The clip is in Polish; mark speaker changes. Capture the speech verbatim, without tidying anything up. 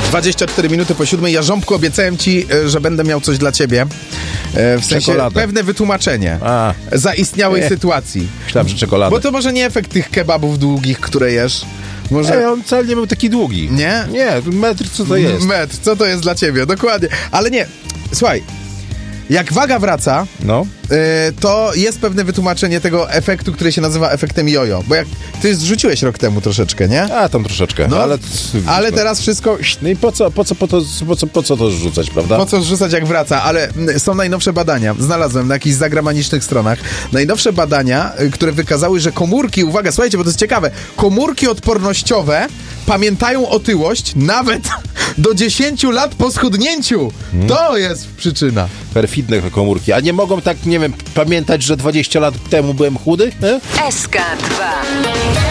Speaker 1: dwadzieścia cztery minuty po siódmej. Ja, Ząbku, obiecałem ci, że będę miał coś dla ciebie. W sensie
Speaker 2: Czekoladę.
Speaker 1: pewne wytłumaczenie
Speaker 2: A.
Speaker 1: zaistniałej
Speaker 2: Nie.
Speaker 1: sytuacji.
Speaker 2: Myślałem, że czekoladę.
Speaker 1: Bo to może nie efekt tych kebabów długich, które jesz. Może...
Speaker 2: Ej, on wcale nie był taki długi.
Speaker 1: Nie?
Speaker 2: Nie, metr co to jest?
Speaker 1: Metr, co to jest dla ciebie? Dokładnie. Ale nie, słuchaj, jak waga wraca,
Speaker 2: No.
Speaker 1: yy, to jest pewne wytłumaczenie tego efektu, który się nazywa efektem jojo. Bo jak ty zrzuciłeś rok temu troszeczkę, nie?
Speaker 2: A, tam troszeczkę.
Speaker 1: No,
Speaker 2: ale,
Speaker 1: ale teraz wszystko...
Speaker 2: No i po co, po co, po to, po co, po co to rzucać, prawda?
Speaker 1: Po co zrzucać, jak wraca? Ale mm, są najnowsze badania, znalazłem na jakichś zagranicznych stronach, najnowsze badania, y, które wykazały, że komórki, uwaga, słuchajcie, bo to jest ciekawe, komórki odpornościowe pamiętają otyłość nawet do dziesięciu lat po schudnięciu. Hmm. To jest przyczyna.
Speaker 2: Perfidne komórki. A nie mogą tak, nie wiem, pamiętać, że dwadzieścia lat temu byłem chudy? E?
Speaker 3: S K dwa.